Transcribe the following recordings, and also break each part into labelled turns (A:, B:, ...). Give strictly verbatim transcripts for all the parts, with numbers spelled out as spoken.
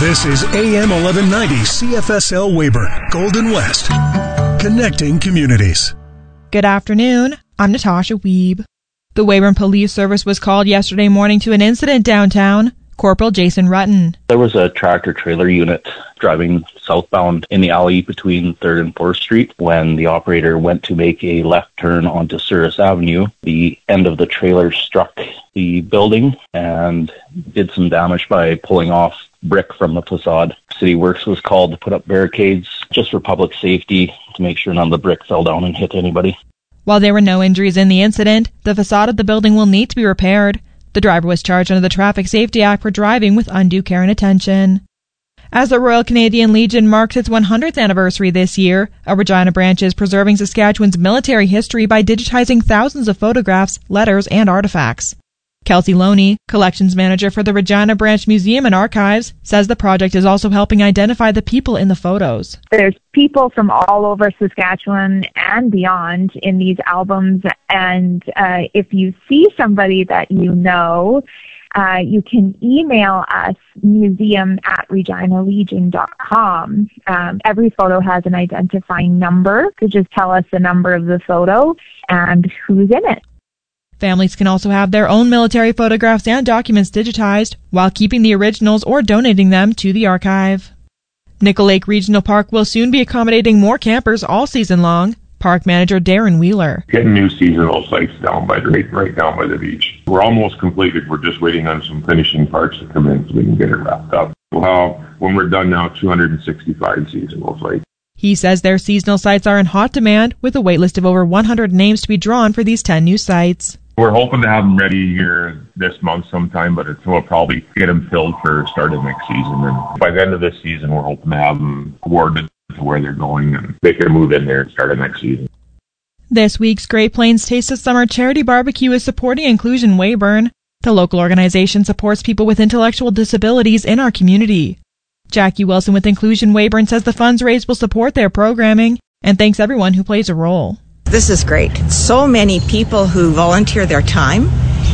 A: This is A M eleven ninety C F S L Weyburn, Golden West, connecting communities.
B: Good afternoon. I'm Natasha Weeb. The Weyburn Police Service was called yesterday morning to an incident downtown. Corporal Jason Rutten.
C: There was a tractor-trailer unit driving southbound in the alley between third and fourth Street when the operator went to make a left turn onto Souris Avenue. The end of the trailer struck the building and did some damage by pulling off brick from the facade. City Works was called to put up barricades just for public safety to make sure none of the brick fell down and hit anybody.
B: While there were no injuries in the incident, the facade of the building will need to be repaired. The driver was charged under the Traffic Safety Act for driving with undue care and attention. As the Royal Canadian Legion marks its one hundredth anniversary this year, a Regina branch is preserving Saskatchewan's military history by digitizing thousands of photographs, letters, and artifacts. Kelsey Loney, collections manager for the Regina Branch Museum and Archives, says the project is also helping identify the people in the photos.
D: There's people from all over Saskatchewan and beyond in these albums, and uh, if you see somebody that you know, uh, you can email us, museum at regina legion dot com. Um, every photo has an identifying number to just tell us the number of the photo and who's in it.
B: Families can also have their own military photographs and documents digitized while keeping the originals or donating them to the archive. Nickel Lake Regional Park will soon be accommodating more campers all season long. Park manager Darren Wheeler.
E: Getting new seasonal sites down by right, right down by the beach. We're almost completed. We're just waiting on some finishing parts to come in so we can get it wrapped up. We'll have, when we're done now, two hundred sixty-five seasonal sites.
B: He says their seasonal sites are in hot demand with a wait list of over one hundred names to be drawn for these ten new sites.
E: We're hoping to have them ready here this month sometime, but it's, we'll probably get them filled for start of next season. And by the end of this season, we're hoping to have them awarded to where they're going and they can move in there and start of next season.
B: This week's Great Plains Taste of Summer Charity Barbecue is supporting Inclusion Weyburn. The local organization supports people with intellectual disabilities in our community. Jackie Wilson with Inclusion Weyburn says the funds raised will support their programming and thanks everyone who plays a role.
F: This is great. So many people who volunteer their time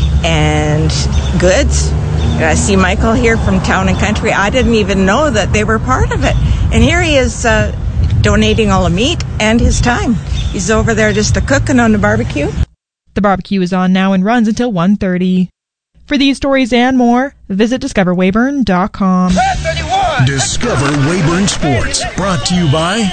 F: and goods. I see Michael here from Town and Country. I didn't even know that they were part of it. And here he is uh, donating all the meat and his time. He's over there just a cooking on the barbecue.
B: The barbecue is on now and runs until one thirty. For these stories and more, visit discover weyburn dot com.
A: Discover Weyburn Sports, brought to you by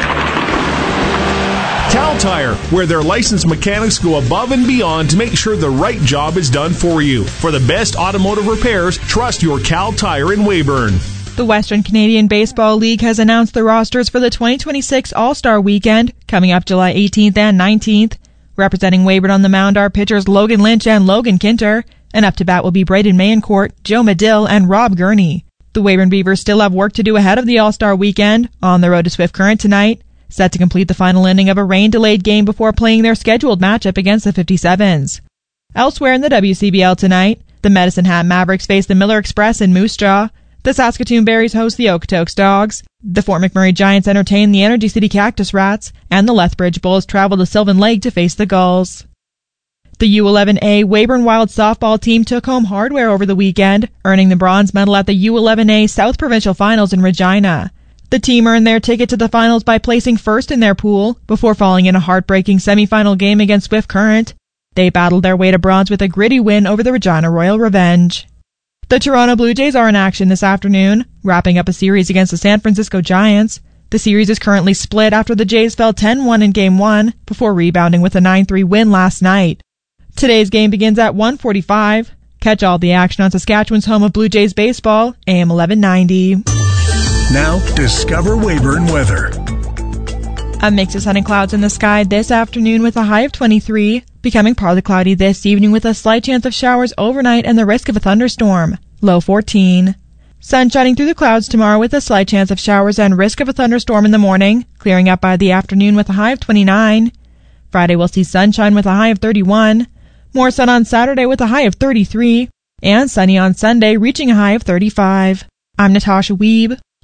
G: Cal Tire, where their licensed mechanics go above and beyond to make sure the right job is done for you. For the best automotive repairs, trust your Cal Tire in Weyburn.
B: The Western Canadian Baseball League has announced the rosters for the twenty twenty-six All-Star Weekend, coming up July eighteenth and nineteenth. Representing Weyburn on the mound are pitchers Logan Lynch and Logan Kinter, and up to bat will be Braden Mayencourt, Joe Medill, and Rob Gurney. The Weyburn Beavers still have work to do ahead of the All-Star Weekend, on the road to Swift Current tonight, set to complete the final inning of a rain-delayed game before playing their scheduled matchup against the fifty-sevens. Elsewhere in the W C B L tonight, the Medicine Hat Mavericks face the Miller Express in Moose Jaw, the Saskatoon Berries host the Okotoks Dogs, the Fort McMurray Giants entertain the Energy City Cactus Rats, and the Lethbridge Bulls travel to Sylvan Lake to face the Gulls. The U eleven A Weyburn Wild softball team took home hardware over the weekend, earning the bronze medal at the U eleven A South Provincial Finals in Regina. The team earned their ticket to the finals by placing first in their pool, before falling in a heartbreaking semifinal game against Swift Current. They battled their way to bronze with a gritty win over the Regina Royal Revenge. The Toronto Blue Jays are in action this afternoon, wrapping up a series against the San Francisco Giants. The series is currently split after the Jays fell ten one in Game one, before rebounding with a nine three win last night. Today's game begins at one forty-five. Catch all the action on Saskatchewan's home of Blue Jays baseball, A M eleven ninety.
A: Now, discover Weyburn weather.
B: A mix of sun and clouds in the sky this afternoon with a high of twenty-three, becoming partly cloudy this evening with a slight chance of showers overnight and the risk of a thunderstorm, low fourteen. Sun shining through the clouds tomorrow with a slight chance of showers and risk of a thunderstorm in the morning, clearing up by the afternoon with a high of twenty-nine. Friday we'll see sunshine with a high of thirty-one, more sun on Saturday with a high of thirty-three, and sunny on Sunday reaching a high of thirty-five. I'm Natasha Weeb.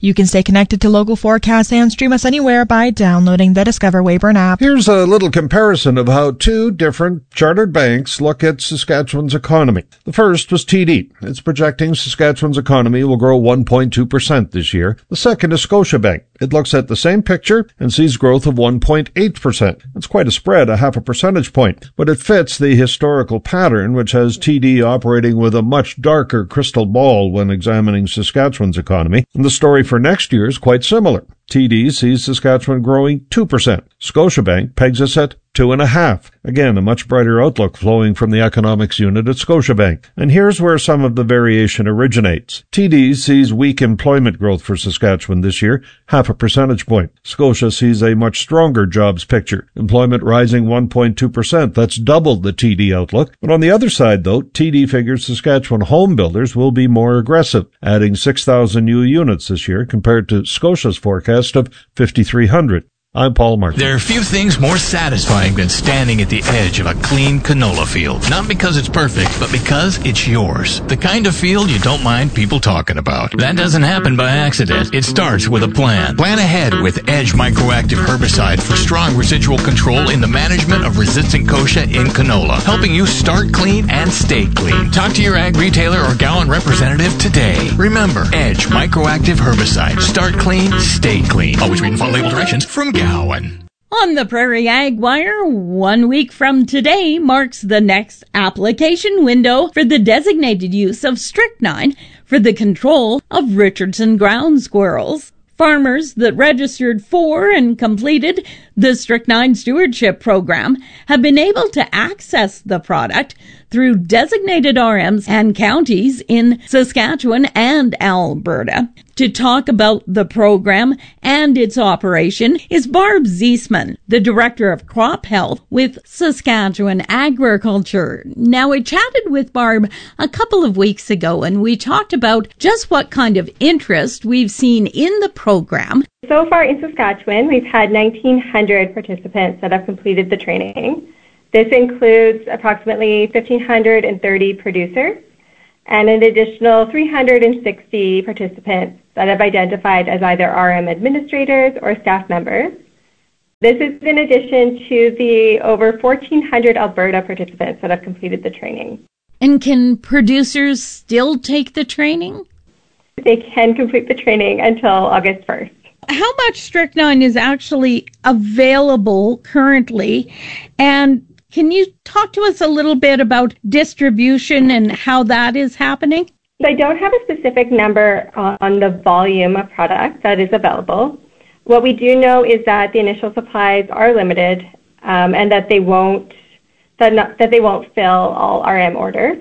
B: You can stay connected to local forecasts and stream us anywhere by downloading the Discover Weyburn app.
H: Here's a little comparison of how two different chartered banks look at Saskatchewan's economy. The first was T D. It's projecting Saskatchewan's economy will grow one point two percent this year. The second is Scotiabank. It looks at the same picture and sees growth of one point eight percent. That's quite a spread, a half a percentage point, but it fits the historical pattern, which has T D operating with a much darker crystal ball when examining Saskatchewan's economy. And the story for next year is quite similar. T D sees Saskatchewan growing two percent. Scotiabank pegs us at two and a half. Again, a much brighter outlook flowing from the economics unit at Scotiabank. And here's where some of the variation originates. T D sees weak employment growth for Saskatchewan this year, half a percentage point. Scotia sees a much stronger jobs picture. Employment rising one point two percent. That's double the T D outlook. But on the other side, though, T D figures Saskatchewan home builders will be more aggressive, adding six thousand new units this year compared to Scotia's forecast of fifty-three hundred. I'm Paul Martin.
I: There are few things more satisfying than standing at the edge of a clean canola field. Not because it's perfect, but because it's yours. The kind of field you don't mind people talking about. That doesn't happen by accident. It starts with a plan. Plan ahead with Edge Microactive Herbicide for strong residual control in the management of resistant kochia in canola, helping you start clean and stay clean. Talk to your ag retailer or Gowan representative today. Remember, Edge Microactive Herbicide. Start clean, stay clean. Always read and follow label directions from Gowan.
J: On the Prairie Ag Wire, one week from today marks the next application window for the designated use of strychnine for the control of Richardson ground squirrels. Farmers that registered for and completed the Strychnine Stewardship Program have been able to access the product through designated R Ms and counties in Saskatchewan and Alberta. To talk about the program and its operation is Barb Ziesman, the Director of Crop Health with Saskatchewan Agriculture. Now, we chatted with Barb a couple of weeks ago, and we talked about just what kind of interest we've seen in the program.
K: So far in Saskatchewan, we've had nineteen hundred participants that have completed the training. This includes approximately one thousand five hundred thirty producers and an additional three hundred sixty participants that have identified as either R M administrators or staff members. This is in addition to the over fourteen hundred Alberta participants that have completed the training.
J: And can producers still take the training?
K: They can complete the training until August first.
J: How much strychnine is actually available currently? And can you talk to us a little bit about distribution and how that is happening?
K: I don't have a specific number on the volume of product that is available. What we do know is that the initial supplies are limited, um, and that they won't that, not, that they won't fill all R M orders.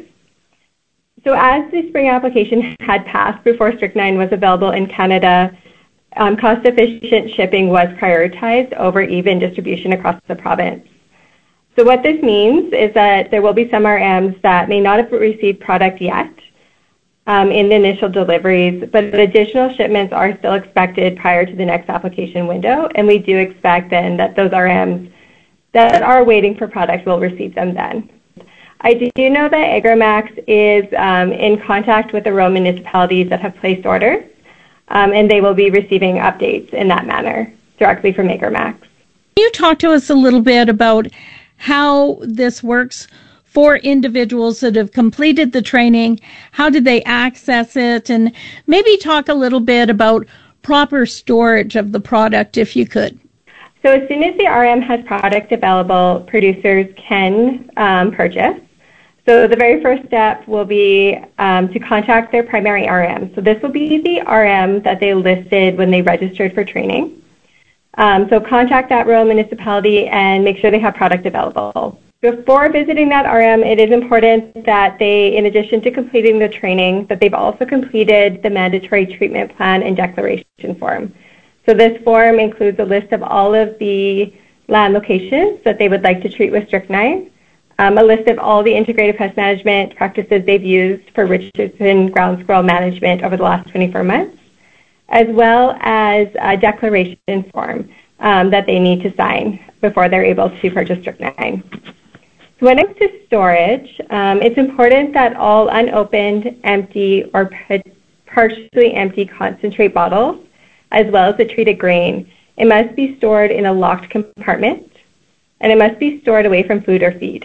K: So as the spring application had passed before strychnine was available in Canada, um, cost-efficient shipping was prioritized over even distribution across the province. So what this means is that there will be some R Ms that may not have received product yet um, in the initial deliveries, but additional shipments are still expected prior to the next application window, and we do expect then that those R Ms that are waiting for product will receive them then. I do know that Agramax is um, in contact with the rural municipalities that have placed orders, um, and they will be receiving updates in that manner directly from Agramax.
J: Can you talk to us a little bit about how this works for individuals that have completed the training? How did they access it? And maybe talk a little bit about proper storage of the product, if you could.
K: So as soon as the R M has product available, producers can um, purchase. So the very first step will be um, to contact their primary R M. So this will be the R M that they listed when they registered for training. Um, so contact that rural municipality and make sure they have product available. Before visiting that R M, it is important that they, in addition to completing the training, that they've also completed the mandatory treatment plan and declaration form. So this form includes a list of all of the land locations that they would like to treat with strychnine, um, a list of all the integrated pest management practices they've used for Richardson ground squirrel management over the last twenty-four months, as well as a declaration form um, that they need to sign before they're able to purchase strychnine. So when it comes to storage, um, it's important that all unopened, empty, or partially empty concentrate bottles as well as the treated grain, it must be stored in a locked compartment, and it must be stored away from food or feed.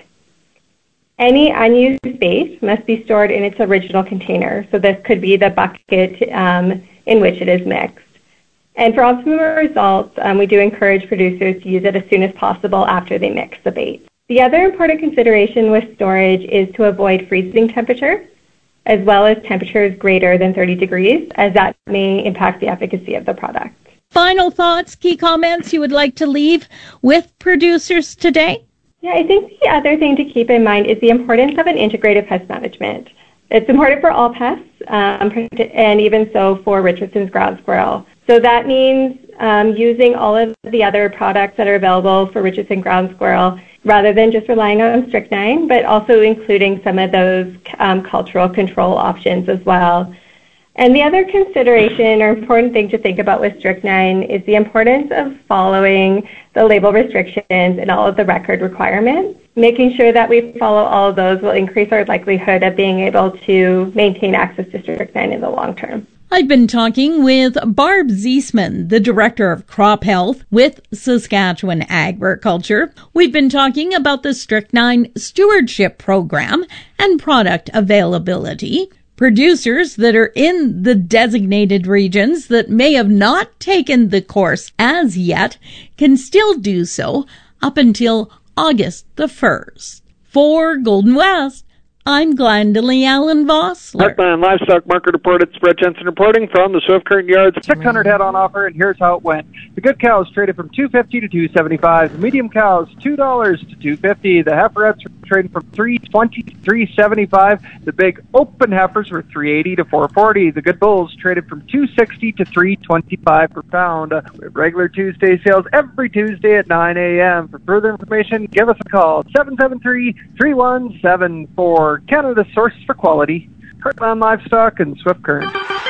K: Any unused space must be stored in its original container. So this could be the bucket um, in which it is mixed. And for optimum results, um, we do encourage producers to use it as soon as possible after they mix the bait. The other important consideration with storage is to avoid freezing temperatures, as well as temperatures greater than thirty degrees, as that may impact the efficacy of the product.
J: Final thoughts, key comments you would like to leave with producers today?
K: Yeah, I think the other thing to keep in mind is the importance of an integrated pest management. It's important for all pests, um, and even so for Richardson's ground squirrel. So that means um, using all of the other products that are available for Richardson ground squirrel, rather than just relying on strychnine, but also including some of those um, cultural control options as well. And the other consideration or important thing to think about with strychnine is the importance of following the label restrictions and all of the record requirements. Making sure that we follow all of those will increase our likelihood of being able to maintain access to strychnine in the long term.
J: I've been talking with Barb Ziesman, the Director of Crop Health with Saskatchewan Agriculture. We've been talking about the Strychnine Stewardship Program and product availability. Producers that are in the designated regions that may have not taken the course as yet can still do so up until August the first. For Golden West, I'm Glendalee Allen Vossler.
L: Heartland Livestock Market Report. It's Brett Jensen reporting from the Swift Current Yards. six hundred head on offer, and here's how it went. The good cows traded from two fifty to two seventy-five. The medium cows two dollars to two fifty. The heiferettes were trading from three twenty to three seventy-five. The big open heifers were three eighty to four forty. The good bulls traded from two sixty to three twenty-five per pound. Uh, we have regular Tuesday sales every Tuesday at nine a.m. For further information, give us a call, seven seven three, three one seven four. Canada's source for quality, Heartland Livestock and Swift Current.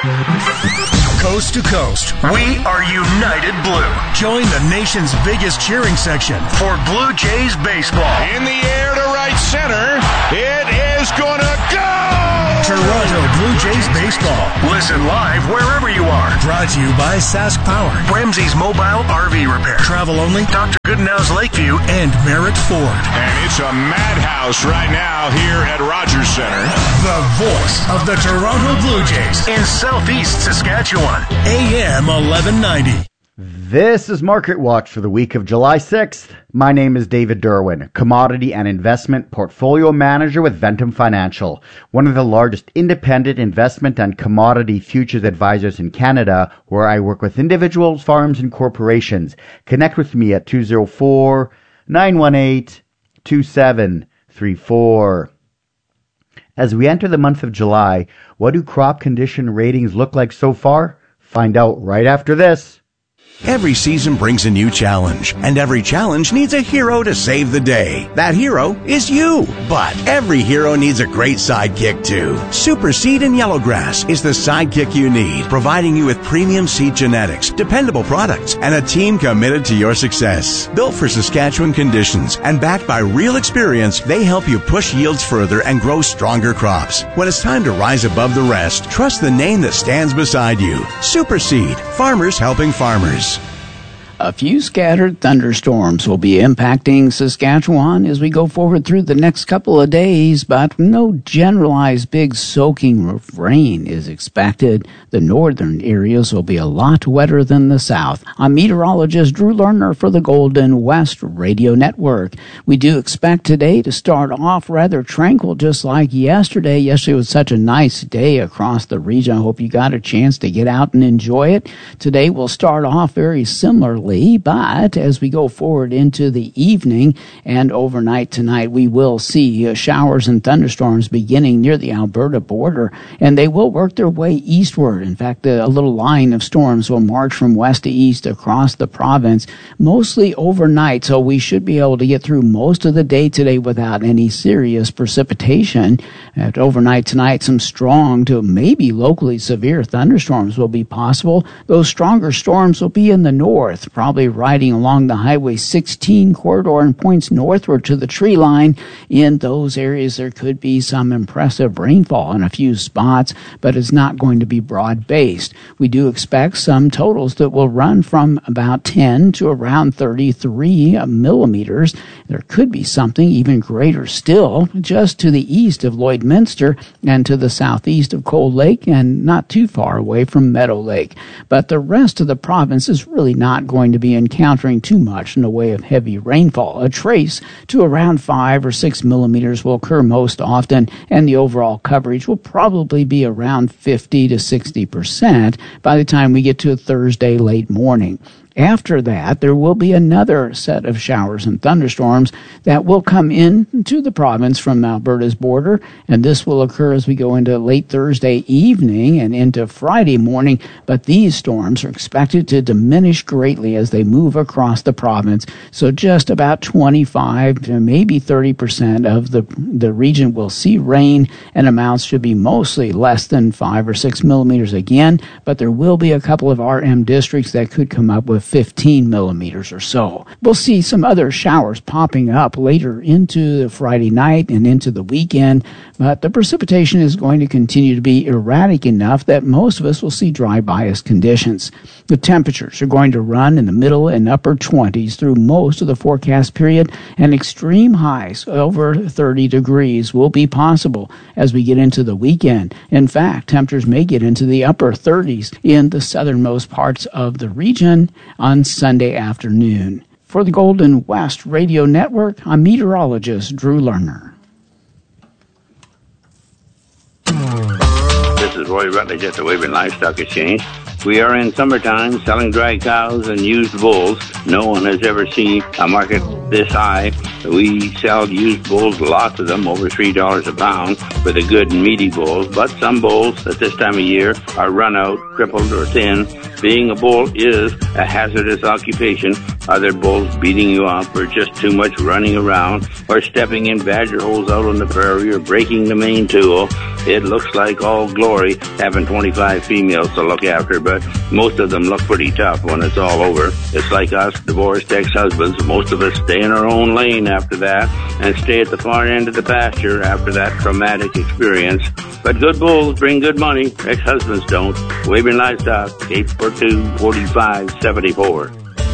A: Coast to coast, we are United Blue. Join the nation's biggest cheering section for Blue Jays baseball.
M: In the air to right center, it is gonna go!
A: Toronto Blue Jays baseball. Listen live wherever you are. Brought to you by Sask Power, Ramsey's Mobile R V Repair, Travel Only, Doctor Goodenow's Lakeview, and Merritt Ford.
M: And it's a madhouse right now here at Rogers Center.
A: The voice of the Toronto Blue Jays in Southeast Saskatchewan. A M eleven ninety.
N: This is Market Watch for the week of July sixth. My name is David Derwin, Commodity and Investment Portfolio Manager with Ventum Financial, one of the largest independent investment and commodity futures advisors in Canada, where I work with individuals, farms, and corporations. Connect with me at two oh four, nine one eight, two seven three four. As we enter the month of July, what do crop condition ratings look like so far? Find out right after this.
O: Every season brings a new challenge, and every challenge needs a hero to save the day. That hero is you. But every hero needs a great sidekick too. Super Seed and Yellowgrass is the sidekick you need, providing you with premium seed genetics, dependable products, and a team committed to your success. Built for Saskatchewan conditions and backed by real experience, they help you push yields further and grow stronger crops. When it's time to rise above the rest, trust the name that stands beside you. Super Seed, farmers helping farmers.
P: A few scattered thunderstorms will be impacting Saskatchewan as we go forward through the next couple of days, but no generalized big soaking of rain is expected. The northern areas will be a lot wetter than the south. I'm meteorologist Drew Lerner for the Golden West Radio Network. We do expect today to start off rather tranquil, just like yesterday. Yesterday was such a nice day across the region. I hope you got a chance to get out and enjoy it. Today we'll start off very similarly. But as we go forward into the evening and overnight tonight, we will see uh, showers and thunderstorms beginning near the Alberta border, and they will work their way eastward. In fact, a little line of storms will march from west to east across the province, mostly overnight, so we should be able to get through most of the day today without any serious precipitation. At overnight tonight, some strong to maybe locally severe thunderstorms will be possible. Those stronger storms will be in the north, probably riding along the Highway sixteen corridor and points northward to the tree line. In those areas, there could be some impressive rainfall in a few spots, but it's not going to be broad-based. We do expect some totals that will run from about ten to around thirty-three millimeters. There could be something even greater still just to the east of Lloydminster and to the southeast of Cold Lake and not too far away from Meadow Lake. But the rest of the province is really not going to be encountering too much in the way of heavy rainfall. A trace to around five or six millimeters will occur most often, and the overall coverage will probably be around fifty to sixty percent by the time we get to Thursday late morning. After that, there will be another set of showers and thunderstorms that will come in to the province from Alberta's border, and this will occur as we go into late Thursday evening and into Friday morning, but these storms are expected to diminish greatly as they move across the province, so just about twenty-five to maybe thirty percent of the, the region will see rain, and amounts should be mostly less than five or six millimeters again, but there will be a couple of R M districts that could come up with fifteen millimeters or so. We'll see some other showers popping up later into the Friday night and into the weekend, but the precipitation is going to continue to be erratic enough that most of us will see dry bias conditions. The temperatures are going to run in the middle and upper twenties through most of the forecast period, and extreme highs over thirty degrees will be possible as we get into the weekend. In fact, temperatures may get into the upper thirties in the southernmost parts of the region on Sunday afternoon. For the Golden West Radio Network, I'm meteorologist Drew Lerner.
Q: This is Roy Rutledge at the Weyburn Livestock Exchange. We are in summertime selling dry cows and used bulls. No one has ever seen a market this high. We sell used bulls, lots of them, over three dollars a pound for the good and meaty bulls. But some bulls at this time of year are run out, crippled, or thin. Being a bull is a hazardous occupation. Other bulls beating you up, or just too much running around, or stepping in badger holes out on the prairie, or breaking the main tool. It looks like all glory having twenty-five females to look after, but most of them look pretty tough when it's all over. It's like us divorced ex-husbands. Most of us stay in our own lane after that and stay at the far end of the pasture after that traumatic experience. But good bulls bring good money. Ex-husbands don't. Weyburn Livestock, eight four two, four five seven four.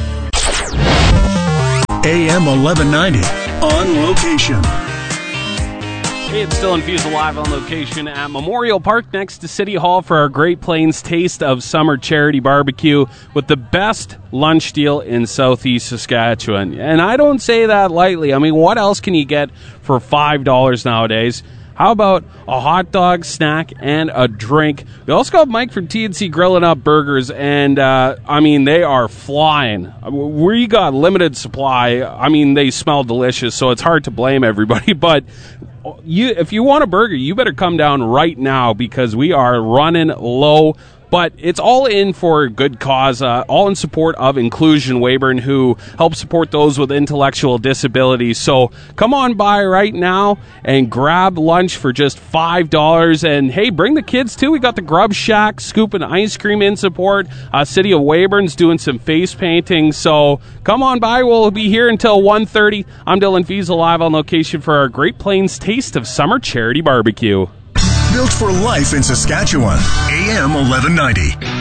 A: A M eleven ninety, on location.
R: Hey, it's Dylan Fiesel live on location at Memorial Park next to City Hall for our Great Plains Taste of Summer Charity Barbecue with the best lunch deal in Southeast Saskatchewan. And I don't say that lightly. I mean, what else can you get for five dollars nowadays? How about a hot dog, snack, and a drink? We also got Mike from T N C Grilling Up Burgers, and, uh, I mean, they are flying. We got limited supply. I mean, they smell delicious, so it's hard to blame everybody, but you, if you want a burger, you better come down right now because we are running low. But it's all in for a good cause, uh, all in support of Inclusion Weyburn, who helps support those with intellectual disabilities. So come on by right now and grab lunch for just five dollars. And, hey, bring the kids, too. We got the Grub Shack scooping ice cream in support. Uh, City of Weyburn's doing some face painting. So come on by. We'll be here until one thirty. I'm Dylan Fiesel, live on location for our Great Plains Taste of Summer Charity Barbecue.
A: Built for life in Saskatchewan. A M eleven ninety.